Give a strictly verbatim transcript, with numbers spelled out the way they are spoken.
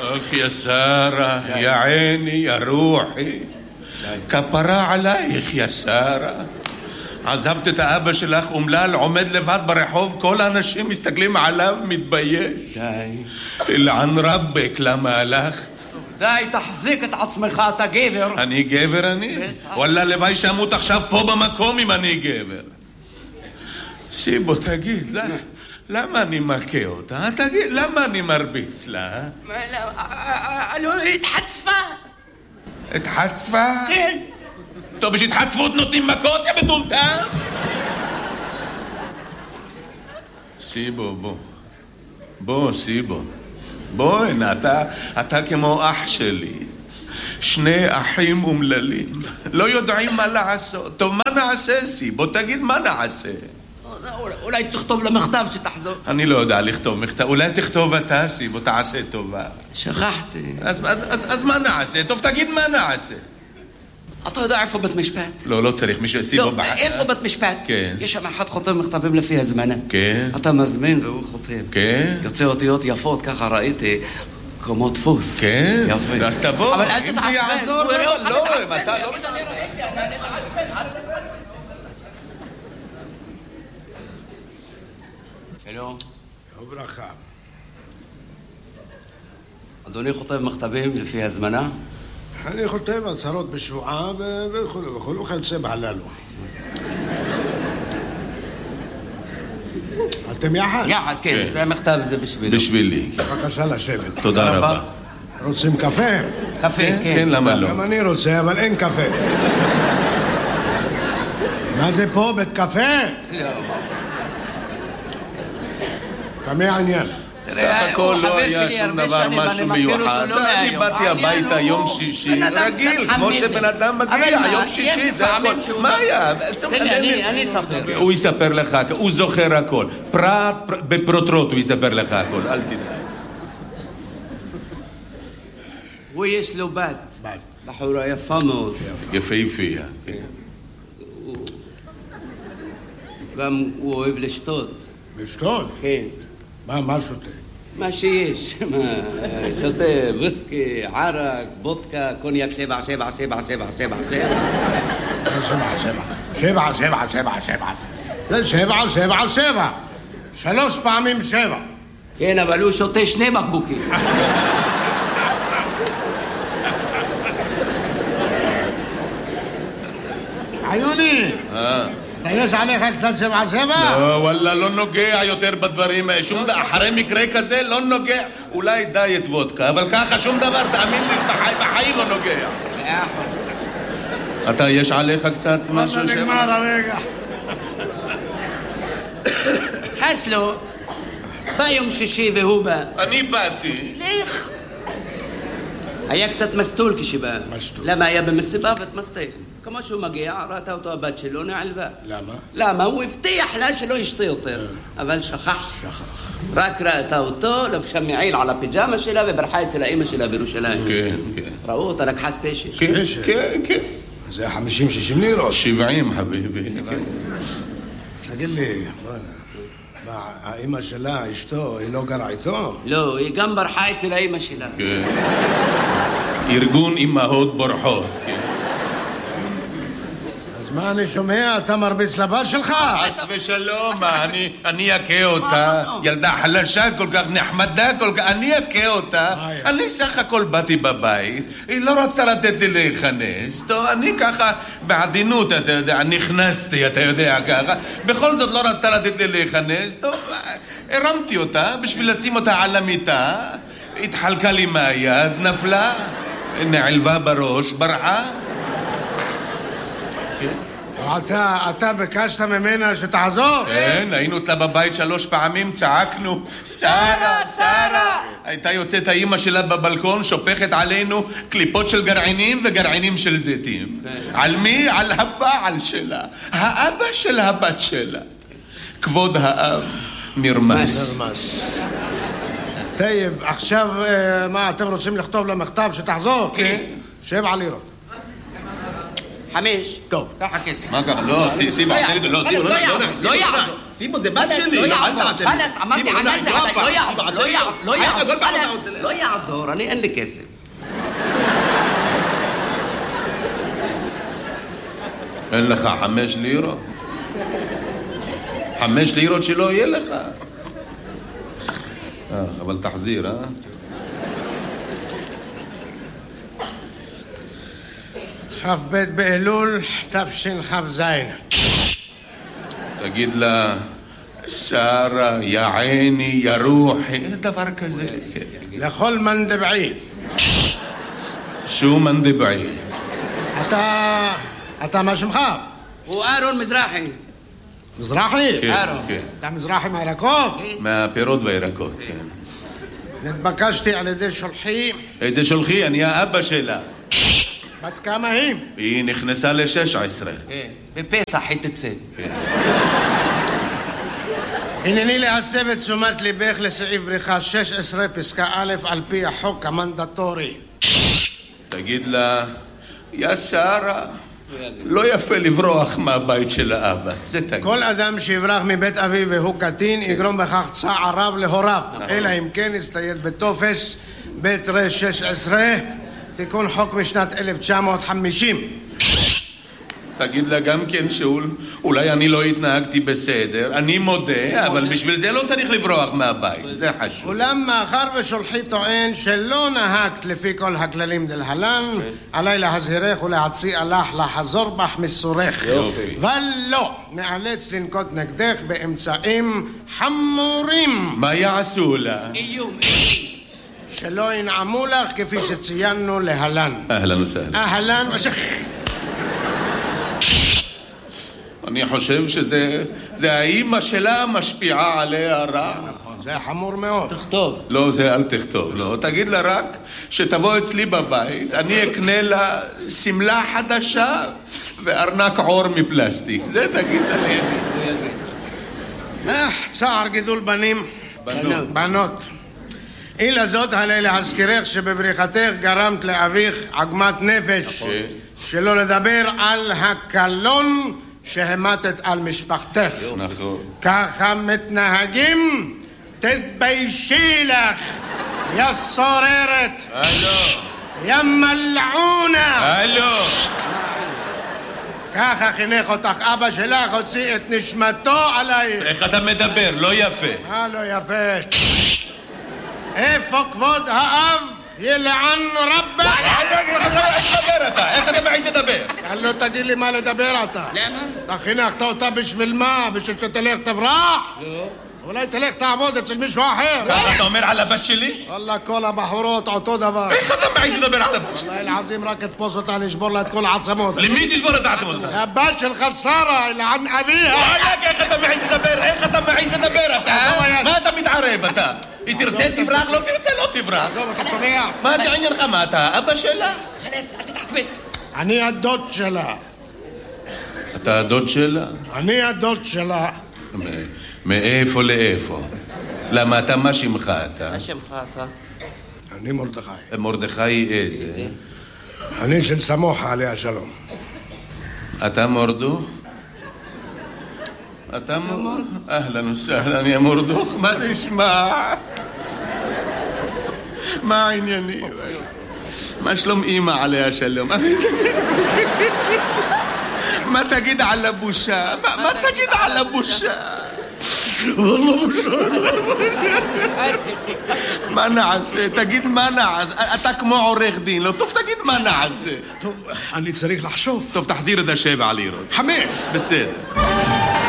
אך יא שרה, יא עיני, יא רוחי, כפרה עלייך יא שרה. עזבת את האבא שלך אומלל, עומד לבד ברחוב, כל האנשים מסתכלים עליו, מתבייש. די. לאן רבק, למה הלכת? די, תחזיק את עצמך, אתה גבר. אני גבר אני? וואלה, לוואי שמות עכשיו פה במקום אם אני גבר. שיבו, תגיד, למה אני מכה אותה? תגיד, למה אני מרביץ לה? לא, התחצפה. התחצפה? כן. טוב, בשביל התחצפות נותנים מכות, יא מטומטם? שיבו, בוא. בוא, שיבו. בוא, הנה, אתה, אתה כמו אח שלי. שני אחים אומללים. לא יודעים מה לעשות. טוב, מה נעשה, שיבו? תגיד, מה נעשה? אולי תכתוב למכתב שתחזור. אני לא יודע לכתוב מכתב. אולי תכתוב אתה, שיבו, תעשה טובה. שכחתי. אז, אז, אז, אז מה נעשה? טוב, תגיד מה נעשה. אתה יודע איפה בית משפט? לא, לא צריך, מישהו סיבו לא, איפה בית משפט? כן. יש שם אחד חותם מכתבים לפי הזמנה. כן. אתה מזמין והוא חותם. כן. יוצא אותיות יפות, ככה ראיתי, כמו דפוס. כן. יפה. אז תבוא, אבל אל אם תתעצבן. זה יעזור, הוא יראה אותך לא, מתעצבן. אתה לא... שלום. לא ברכה. אדוני חותם מכתבים לפי הזמנה? אני חותם הצהרות בשבועה וכו' וכו' וכיוצא בהללו. אתם יחד? יחד, כן. זה המכתב, זה בשבילי. בשבילי. בבקשה לשבת. תודה רבה. רוצים קפה? קפה, כן. כן, למה לא? גם אני רוצה, אבל אין קפה. מה זה פה? בית קפה? לא. כמה העניין? סך הכל לא היה שום דבר משהו מיוחד. אני באתי הביתה יום שישי, רגיל, כמו שבן אדם מגיע, יום שישי, זה הכל. מה היה? אני אספר. הוא יספר לך, הוא זוכר הכל. פרט בפרוטרוט הוא יספר לך הכל, אל תדאג. הוא יש לו בת. בת. בחורה יפה מאוד. יפהפייה. גם הוא אוהב לשתות. לשתות? כן. מה, מה שותה? מה שיש, שותה ויסקי, ערק, בודקה, קוניאק שבע, שבע, שבע, שבע, שבע, שבע. שבע, שבע, שבע, שבע, שבע. זה שבע, שבע, שבע. שלוש פעמים שבע. כן, אבל הוא שותה שני בקבוקים. עיוני! אה. יש עליך קצת שבע שבע? לא, וואלה, לא נוגע יותר בדברים. שום דבר, אחרי מקרה כזה לא נוגע. אולי די את וודקה, אבל ככה שום דבר, תאמין לי, בחיים לא נוגע. אתה, יש עליך קצת משהו? מה נגמר הרגע? חסלו, בא יום שישי והוא בא. אני באתי. לך. היה קצת מסטול כשבא. מסטול. למה היה במסיבה והתמסטל? כמו שהוא מגיע, ראתה אותו הבת שלו, נעלבה. למה? למה? הוא הבטיח לה שלא ישתה יותר. אבל שכח. שכח. רק ראתה אותו, לבשה מעיל על הפיג'מה שלה וברחה אצל האמא שלה בירושלים. כן, כן. ראו אותה, לקחה ספיישל. כן, כן, כן. זה חמישים שישים לירות. שבעים, חביבי. תגיד לי, מה, האמא שלה, אשתו, היא לא גרה איתו? לא, היא גם ברחה אצל האמא שלה. כן. ארגון אמהות בורחות, כן. אז מה אני שומע? אתה מרביץ לבת שלך? חס ושלום, אני אכה אותה. ילדה חלשה כל כך, נחמדה כל כך, אני אכה אותה. אני סך הכל באתי בבית, היא לא רצתה לתת לי להיכנס. טוב, אני ככה בעדינות, אתה יודע, נכנסתי, אתה יודע ככה. בכל זאת לא רצתה לתת לי להיכנס. טוב, הרמתי אותה בשביל לשים אותה על המיטה. התחלקה לי מהיד, נפלה, נעלבה בראש, ברחה. אתה, אתה ביקשת ממנה שתעזור? כן, היינו אצלה בבית שלוש פעמים, צעקנו שרה, שרה. הייתה יוצאת האמא שלה בבלקון, שופכת עלינו קליפות של גרעינים וגרעינים של זיתים. על מי? על הבעל שלה, האבא של הבת שלה. כבוד האב נרמס. נרמס. טייב, עכשיו מה, אתם רוצים לכתוב למכתב שתחזור? כן. שבע לירות. חמש. טוב. ככה כסף. מה ככה? לא, סיבה, לא, לא יעזור. סיבו, זה בת שלי. לא יעזור, חלס, אמרתי עלי זה עלי, לא יעזור, לא יעזור, לא יעזור, לא יעזור, אני אין לי כסף. אין לך חמש לירות? חמש לירות שלא יהיה לך? אה, אבל תחזיר, אה? כ"ב באלול תשכ"ז. תגיד לה, שרה, יא עיני, יא רוחי, דבר כזה. לכל מנדבעי. שו מנדבעי? אתה... אתה מה שמך? הוא אהרון מזרחי. מזרחי? כן, אהרון. כן. אתה מזרחי מהירקות? מהפירות והירקות, כן. נתבקשתי על ידי שולחי. איזה שולחי? אני האבא שלה. בת כמה היא? היא נכנסה ל-שש עשרה. כן, בפסח היא תצא. הנני להסב את תשומת ליבך לסעיף בריחה שש עשרה פסקה א' על פי החוק המנדטורי. תגיד לה, יא שרה, לא יפה לברוח מהבית של האבא. זה תגיד. כל אדם שיברח מבית אביו והוא קטין יגרום בכך צער רב להוריו, אלא אם כן יסתייד בטופס בית ר שש עשרה, תיקון חוק משנת אלף תשע מאות חמישים. תגיד לה גם כן שאולי אני לא התנהגתי בסדר, אני מודה, אבל בשביל זה לא צריך לברוח מהבית, זה חשוב. אולם מאחר ושולחי טוען שלא נהגת לפי כל הכללים דלהלן, עליי להזהירך ולהציע לך לחזור בך מסורך. יופי. ולא, נאלץ לנקוט נגדך באמצעים חמורים. מה יעשו לה? איום, שלא ינעמו לך כפי שציינו להלן. אהלן וסהלן. אהלן ושך. אני חושב שזה זה האימא שלה משפיעה עליה רע. זה חמור מאוד. תכתוב. לא, זה אל תכתוב, לא. תגיד לה רק שתבוא אצלי בבית, אני אקנה לה סמלה חדשה וארנק עור מפלסטיק. זה תגיד לה. אה, צער גידול בנים. בנות. בנות. אילה זאת עלי להזכירך שבבריחתך גרמת לאביך עגמת נפש. שלא לדבר על הקלון שהמתת על משפחתך. נכון. ככה מתנהגים? תתביישי לך, יא סוררת. הלו. יא מלעונה. הלו. ככה חינך אותך אבא שלך, הוציא את נשמתו עלייך. איך אתה מדבר? לא יפה. מה לא יפה? איפה כבוד האב? ילען רבה. איך תדבר אתה? איך אתה מעיז לדבר? לא תגיד לי מה לדבר אתה. למה? אתה חינכת אותה בשביל מה? בשביל שתלך תברח? לא. אולי תלך תעבוד אצל מישהו אחר. אתה אומר על הבת שלי? וואלה, כל הבחורות אותו דבר. איך אתה מעיז לדבר על הבת שלי? וואלה, אלעזים, רק תפוס אותה, נשבור לה את כל העצמות. למי תשבור את העצמות? הבת שלך שרה, אלען אביה. וואלק, איך אתה מעיז לדבר? איך אתה מעיז לדבר אתה? מה אתה מתערב אתה? היא תרצה תברח, לא תרצה לא תברח. טוב, אתה שומע? מה זה עניינך? מה אתה? אבא שלה? חלס, אל תתעצבן. אני הדוד שלה. אתה הדוד שלה? אני הדוד שלה. מאיפה לאיפה? למה אתה, מה שמך אתה? מה שמך אתה? אני מרדכי. מרדכי איזה? אני של סמוחה עליה שלום. אתה מורדו? אתה מורדו? אהלן וסהלן יא מורדו. מה נשמע? מה העניינים? מה שלום אמא עליה שלום? מה תגיד על הבושה? מה תגיד על הבושה? والله بوשה. מה נעשה? תגיד מה נעשה? אתה כמו עורך דין, לא טוב תגיד מה נעשה. טוב, אני צריך לחשוב. טוב, תחזיר את השבע לירות. חמש. בסדר.